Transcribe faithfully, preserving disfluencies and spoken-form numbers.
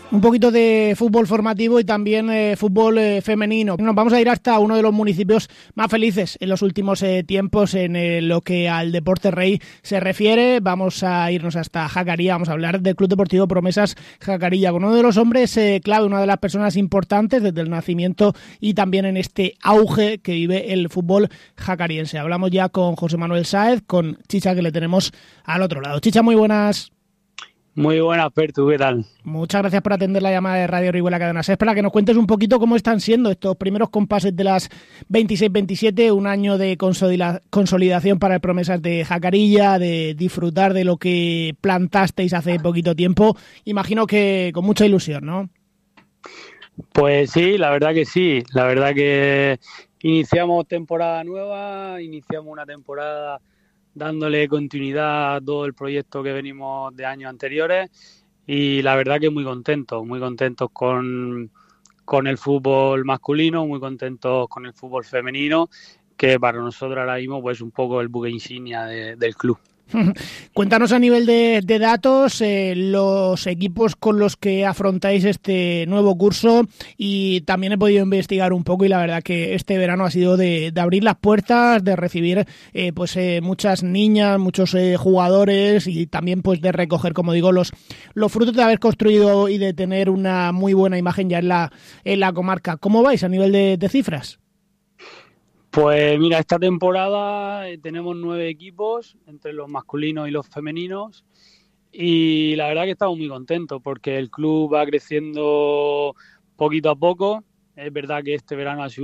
Un poquito de fútbol formativo y también eh, fútbol eh, femenino. Nos vamos a ir hasta uno de los municipios más felices en los últimos eh, tiempos en eh, lo que al deporte rey se refiere. Vamos a irnos hasta Jacarilla, vamos a hablar del Club Deportivo Promesas Jacarilla, con uno de los hombres eh, clave, una de las personas importantes desde el nacimiento y también en este auge que vive el fútbol jacariense. Hablamos ya con José Manuel Sáez, con Chicha, que le tenemos al otro lado. Chicha, muy buenas. Muy buenas, Pertu, ¿qué tal? Muchas gracias por atender la llamada de Radio Orihuela Cadena Ser, para que nos cuentes un poquito cómo están siendo estos primeros compases de las veintiséis veintisiete, un año de consolidación para el Promesas de Jacarilla, de disfrutar de lo que plantasteis hace poquito tiempo. Imagino que con mucha ilusión, ¿no? Pues sí, la verdad que sí. La verdad que iniciamos temporada nueva, iniciamos una temporada dándole continuidad a todo el proyecto que venimos de años anteriores y la verdad que muy contentos, muy contentos con, con el fútbol masculino, muy contentos con el fútbol femenino, que para nosotros ahora mismo pues un poco el buque insignia de, del club. Cuéntanos a nivel de, de datos eh, los equipos con los que afrontáis este nuevo curso, y también he podido investigar un poco y la verdad que este verano ha sido de, de abrir las puertas, de recibir eh, pues eh, muchas niñas, muchos eh, jugadores, y también pues de recoger, como digo, los, los frutos de haber construido y de tener una muy buena imagen ya en la, en la comarca. ¿Cómo vais a nivel de, de cifras? Pues mira, esta temporada tenemos nueve equipos, entre los masculinos y los femeninos, y la verdad que estamos muy contentos porque el club va creciendo poquito a poco. Es verdad que este verano ha sido